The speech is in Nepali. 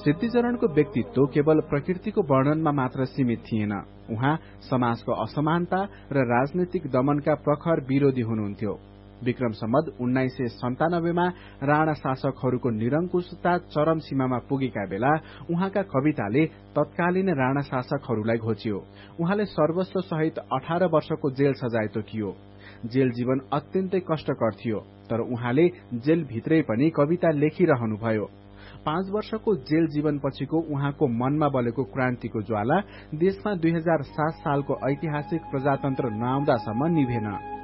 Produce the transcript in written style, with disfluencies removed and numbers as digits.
सिद्धिचरणको व्यक्तित्व केवल प्रकृतिको वर्णनमा मात्र सीमित थिएन। उहाँ समाजको असमानता र राजनीतिक दमनका प्रखर विरोधी हुनुहुन्थ्यो। विक्रम सम्वत 1997मा राणा शासकहरूको निरंकुशता चरम सीमामा पुगेका बेला उहाँका कविताले तत्कालीन राणा शासकहरूलाई घोच्यो। उहाँले सर्वस्व सहित 18 वर्षको जेल सजाय तोकियो। जेल जीवन अत्यन्तै कष्टकर थियो, तर उहाँले जेल भित्रै पनि कविता लेखिरहनुभयो। 5 वर्षको जेल जीवन पछिको उहाँको मनमा बलेको क्रान्तिको ज्वाला देशमा 2007 सालको ऐतिहासिक प्रजातन्त्र नआउँदासम्म निभेन।